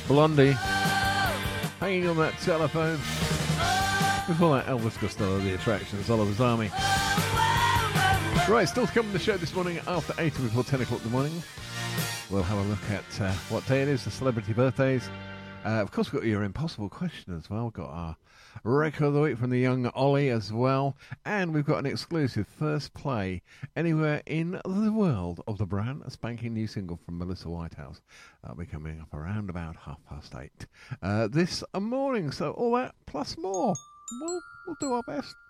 Blondie, hanging on that telephone. Before that, Elvis Costello, The Attractions, Oliver's Army. Right, still to come on the show this morning after 8 and before 10 o'clock in the morning. We'll have a look at what day it is, the celebrity birthdays. Of course, we've got your impossible question as well. We've got our record of the week from the young Ollie as well. And we've got an exclusive first play anywhere in the world of the brand spanking new single from Melissa Whitehouse. That'll be coming up around about 8:30 this morning. So all that plus more. We'll do our best.